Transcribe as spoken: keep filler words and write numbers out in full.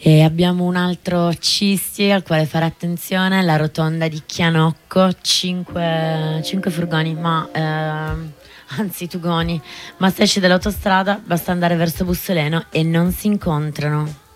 E abbiamo un altro Cisti al quale fare attenzione, la rotonda di Chianocco, cinque furgoni, ma ehm, anzi tugoni, ma se esci dall'autostrada basta andare verso Bussoleno e non si incontrano.